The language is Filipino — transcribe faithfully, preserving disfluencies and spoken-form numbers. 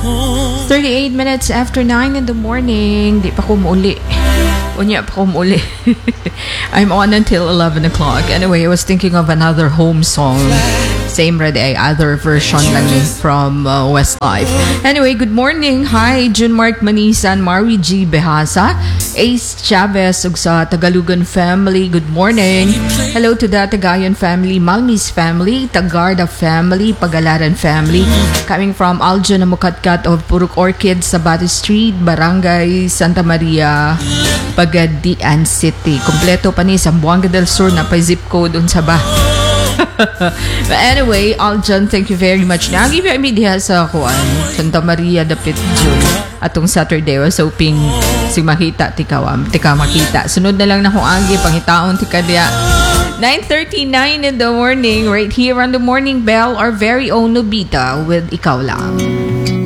thirty-eight minutes after nine in the morning. Di pa ko mauli. Unya pa ko mauli. I'm on until eleven o'clock. Anyway, I was thinking of another home song. Same red A, other version lang din from uh, Westlife. Anyway, good morning. Hi, June Mark Manisan, Mari G. Behasa, Ace Chavez, ug sa Tagalugan family. Good morning. Hello to the Tagayon family, Malmis family, Tagarda family, Pagalaran family. Coming from Aljo na Mukatkat of Purok Orchid, Sabate Street, Barangay Santa Maria, Pagadian City. Kompleto pa ni sa Buanga del Sur na pa zip code dun sa ba. But anyway, Aljon, thank you very much. Nagi ba mi diha sa kuan Santa Maria Dapit June atong Saturday was hoping si makita ti kawam, ti ka makita. Sunod na lang na kung agi pangitaon ti kadya. nine thirty-nine in the morning, right here on the Morning Bell, our very own Nobita with Ikaw Lang.